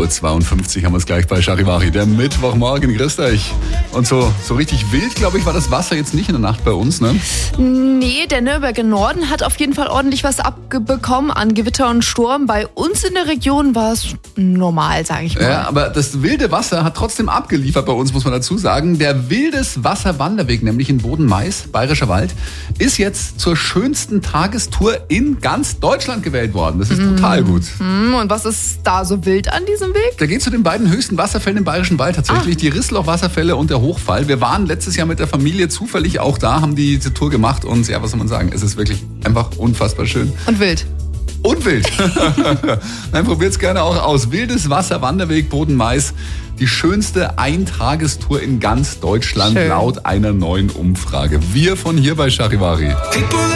8.52 Uhr haben wir es gleich bei Charivari. Der Mittwochmorgen, grüßt euch. Und so richtig wild, glaube ich, war das Wasser jetzt nicht in der Nacht bei uns, ne? Nee, der Nürnberger Norden hat auf jeden Fall ordentlich was abbekommen an Gewitter und Sturm. Bei uns in der Region war es normal, sage ich mal. Ja, aber das wilde Wasser hat trotzdem abgeliefert bei uns, muss man dazu sagen. Der Wildes-Wasser-Wanderweg, nämlich in Boden-Mais, Bayerischer Wald, ist jetzt zur schönsten Tagestour in ganz Deutschland gewählt worden. Das ist total gut. Und was ist da so wild an diesem Weg? Da geht es zu den beiden höchsten Wasserfällen im Bayerischen Wald tatsächlich, die Rissloch-Wasserfälle und der Hochfall. Wir waren letztes Jahr mit der Familie zufällig auch da, haben diese Tour gemacht und ja, was soll man sagen, es ist wirklich einfach unfassbar schön. Und wild. Und wild. Nein, probiert's gerne auch aus. Wildes Wasser, Wanderweg, Boden-Mais. Die schönste Eintagestour in ganz Deutschland, Schön. laut einer neuen Umfrage. Wir von hier bei Charivari.